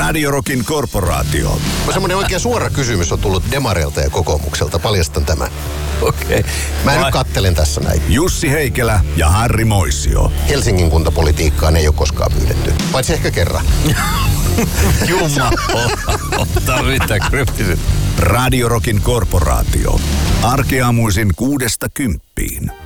Radio Rockin korporaatio. Semmoinen oikein suora kysymys on tullut Demareilta ja Kokoomukselta. Paljastan tämän. Okei. Mä nyt kattelen tässä näin. Jussi Heikelä ja Harri Moisio. Helsingin kuntapolitiikkaan ei ole koskaan pyydetty. Paitsi ehkä kerran. Jumma. Ottaa mitään kryptiset. Radio Rockin korporaatio. Arkeaamuisin 6–10.